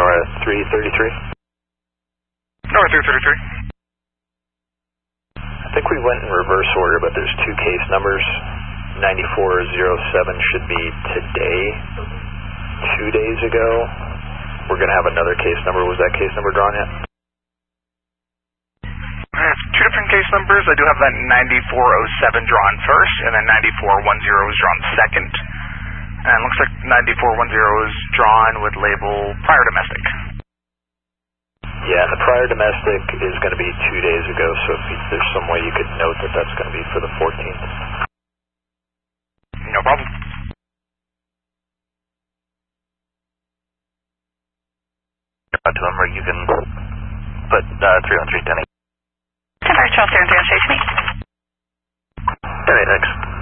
North 333. North 333. I think we went in reverse order, but there's two case numbers. 9407 should be today. 2 days ago, we're going to have another case number. Was that case number drawn yet? Two different case numbers. I do have that 9407 drawn first, and then 9410 is drawn second. And it looks like 9410 is drawn with label prior domestic. Yeah, the prior domestic is going to be 2 days ago, so if there's some way you could note that that's going to be for the 14th. No problem. To them, or you can put 313 10. 10 First 12 0 Station. 10 thanks.